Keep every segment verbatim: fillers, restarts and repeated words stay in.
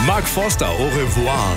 Mark Forster, au revoir.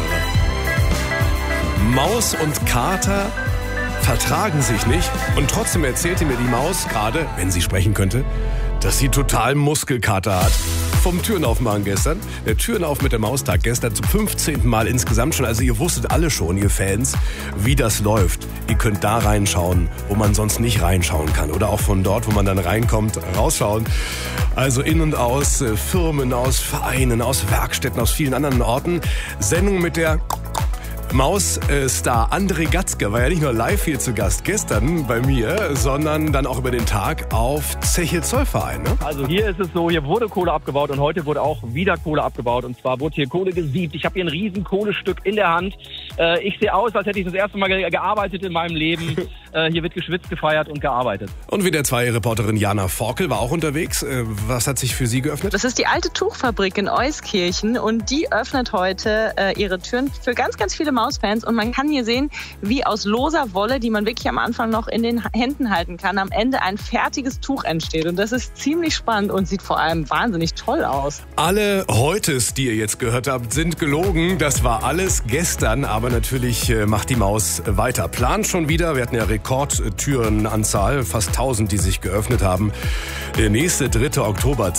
Maus und Kater vertragen sich nicht und trotzdem erzählte mir die Maus gerade, wenn sie sprechen könnte, dass sie total Muskelkater hat. Vom Türenaufmachen gestern. Der Türenauf mit der Maustag gestern zum fünfzehnten Mal insgesamt schon. Also ihr wusstet alle schon, ihr Fans, wie das läuft. Ihr könnt da reinschauen, wo man sonst nicht reinschauen kann. Oder auch von dort, wo man dann reinkommt, rausschauen. Also in und aus äh, Firmen, aus Vereinen, aus Werkstätten, aus vielen anderen Orten. Sendung mit der Maus-Star André Gatzke war ja nicht nur live hier zu Gast gestern bei mir, sondern dann auch über den Tag auf Zeche Zollverein. Ne? Also hier ist es so, hier wurde Kohle abgebaut und heute wurde auch wieder Kohle abgebaut. Und zwar wurde hier Kohle gesiebt. Ich habe hier ein riesen Kohlestück in der Hand. Äh, ich sehe aus, als hätte ich das erste Mal ge- gearbeitet in meinem Leben. äh, hier wird geschwitzt, gefeiert und gearbeitet. Und wie der zwei Reporterin Jana Forkel war auch unterwegs. Äh, was hat sich für sie geöffnet? Das ist die alte Tuchfabrik in Euskirchen und die öffnet heute äh, ihre Türen für ganz, ganz viele Mausfans. Und man kann hier sehen, wie aus loser Wolle, die man wirklich am Anfang noch in den Händen halten kann, am Ende ein fertiges Tuch entsteht. Und das ist ziemlich spannend und sieht vor allem wahnsinnig toll aus. Alle Heutes, die ihr jetzt gehört habt, sind gelogen. Das war alles gestern, aber natürlich äh, macht die Maus weiter. Plant schon wieder, wir hatten ja Rekordtürenanzahl, fast tausend, die sich geöffnet haben. Der nächste dritte Oktober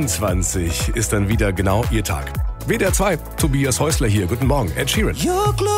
zweitausendsiebenundzwanzig ist dann wieder genau ihr Tag. W D R zwei, Tobias Häusler hier. Guten Morgen, Ed Sheeran.